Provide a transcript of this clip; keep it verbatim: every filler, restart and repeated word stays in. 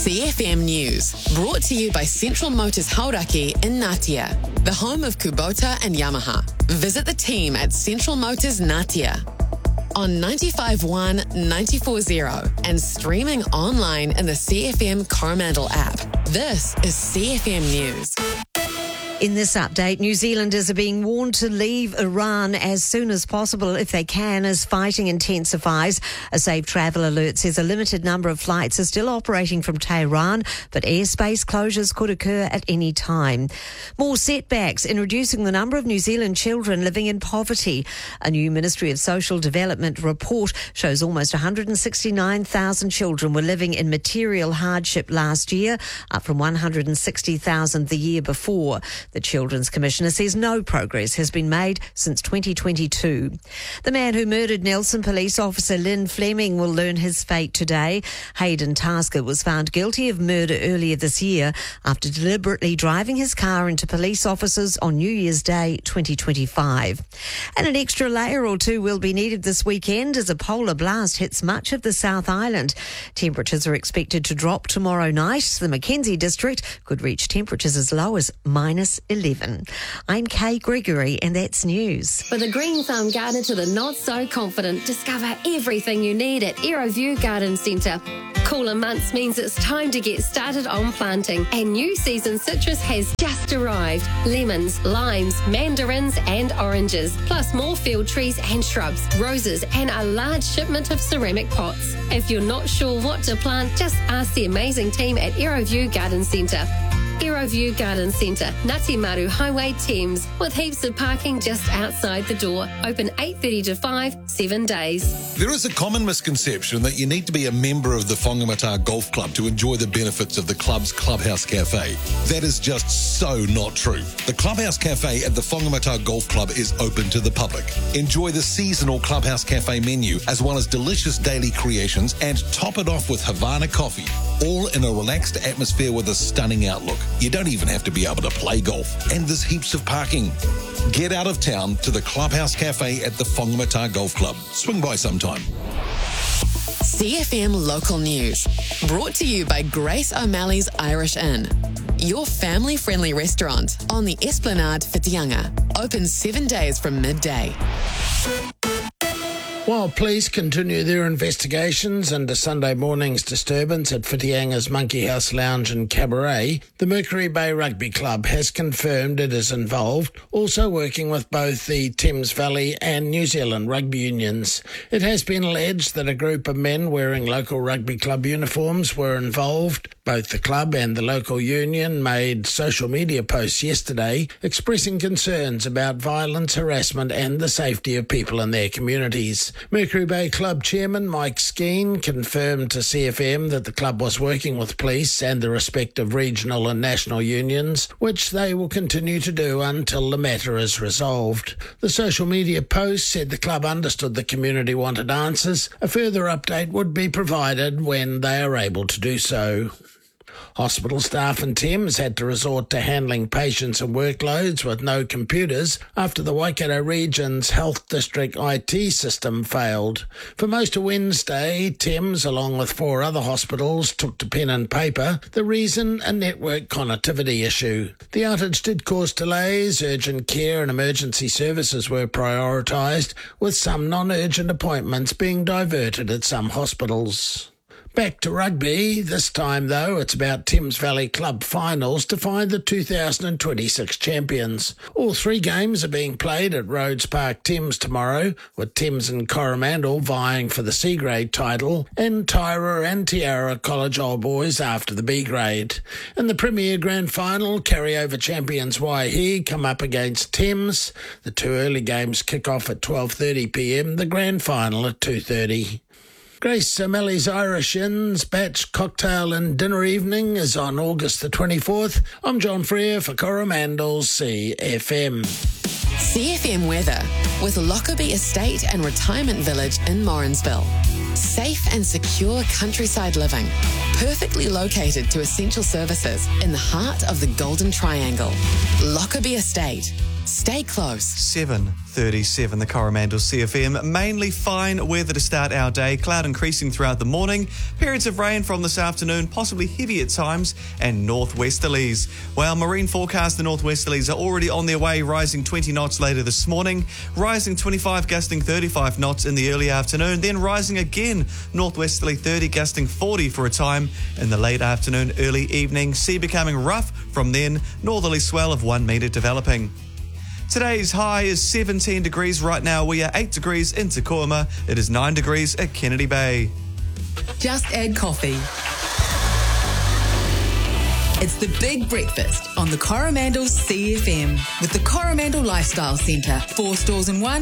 C F M News, brought to you by Central Motors Hauraki in Ngatea, the home of Kubota and Yamaha. Visit the team at Central Motors Ngatea on ninety-five point one, ninety-four point zero and streaming online in the C F M Coromandel app. This is C F M News. In this update, New Zealanders are being warned to leave Iran as soon as possible if they can as fighting intensifies. A Safe Travel alert says a limited number of flights are still operating from Tehran, but airspace closures could occur at any time. More setbacks in reducing the number of New Zealand children living in poverty. A new Ministry of Social Development report shows almost one hundred sixty-nine thousand children were living in material hardship last year, up from one hundred sixty thousand the year before. The Children's Commissioner says no progress has been made since twenty twenty-two. The man who murdered Nelson police officer Lynn Fleming will learn his fate today. Hayden Tasker was found guilty of murder earlier this year after deliberately driving his car into police officers on New Year's Day twenty twenty-five. And an extra layer or two will be needed this weekend as a polar blast hits much of the South Island. Temperatures are expected to drop tomorrow night. The Mackenzie district could reach temperatures as low as minus eleven. I'm Kay Gregory and that's news. For the green thumb gardener to the not so confident, discover everything you need at Aeroview Garden Centre. Cooler months means it's time to get started on planting, and new season citrus has just arrived. Lemons, limes, mandarins and oranges, plus more field trees and shrubs, roses and a large shipment of ceramic pots. If you're not sure what to plant, just ask the amazing team at Aeroview Garden Centre. Aeroview Garden Centre, Ngati Maru Highway, Thames, with heaps of parking just outside the door. Open eight thirty to five, seven days. There is a common misconception that you need to be a member of the Whangamata Golf Club to enjoy the benefits of the club's Clubhouse Cafe. That is just so not true. The Clubhouse Cafe at the Whangamata Golf Club is open to the public. Enjoy the seasonal Clubhouse Cafe menu as well as delicious daily creations and top it off with Havana coffee, all in a relaxed atmosphere with a stunning outlook. You don't even have to be able to play golf, and there's heaps of parking. Get out of town to the Clubhouse Cafe at the Whangamata Golf Club. Swing by sometime. C F M Local News, brought to you by Grace O'Malley's Irish Inn, your family-friendly restaurant on the Esplanade Whitianga, open seven days from midday. While police continue their investigations into Sunday morning's disturbance at Whitianga's Monkey House Lounge and Cabaret, the Mercury Bay Rugby Club has confirmed it is involved, also working with both the Thames Valley and New Zealand rugby unions. It has been alleged that a group of men wearing local rugby club uniforms were involved. Both the club and the local union made social media posts yesterday expressing concerns about violence, harassment and the safety of people in their communities. Mercury Bay Club Chairman Mike Skeen confirmed to C F M that the club was working with police and the respective regional and national unions, which they will continue to do until the matter is resolved. The social media post said the club understood the community wanted answers. A further update would be provided when they are able to do so. Hospital staff in Thames had to resort to handling patients and workloads with no computers after the Waikato Region's Health District I T system failed. For most of Wednesday, Thames, along with four other hospitals, took to pen and paper. The reason, a network connectivity issue. The outage did cause delays. Urgent care and emergency services were prioritised, with some non-urgent appointments being diverted at some hospitals. Back to rugby. This time, though, it's about Thames Valley Club finals to find the two thousand twenty-six champions. All three games are being played at Rhodes Park Thames tomorrow, with Thames and Coromandel vying for the C grade title, and Tyra and Tiara College Old Boys after the B grade. In the Premier Grand Final, carryover champions Waihi come up against Thames. The two early games kick off at twelve thirty p m, the Grand Final at two thirty. Grace O'Malley's Irish Inn's Batch Cocktail and Dinner Evening is on August the twenty-fourth. I'm John Freer for Coromandel's C F M. C F M weather with Lockerbie Estate and Retirement Village in Morrinsville. Safe and secure countryside living, perfectly located to essential services in the heart of the Golden Triangle. Lockerbie Estate. Stay close. seven thirty-seven, the Coromandel C F M. Mainly fine weather to start our day. Cloud increasing throughout the morning. Periods of rain from this afternoon, possibly heavy at times, and northwesterlies. While marine forecast, the northwesterlies are already on their way, rising twenty knots later this morning, rising twenty-five, gusting thirty-five knots in the early afternoon, then rising again, northwesterly thirty, gusting forty for a time in the late afternoon, early evening. Sea becoming rough from then, northerly swell of one metre developing. Today's high is seventeen degrees. Right now we are eight degrees in Te Koama. It is nine degrees at Kennedy Bay. Just add coffee. It's the Big Breakfast on the Coromandel C F M with the Coromandel Lifestyle Centre. Four stores in one.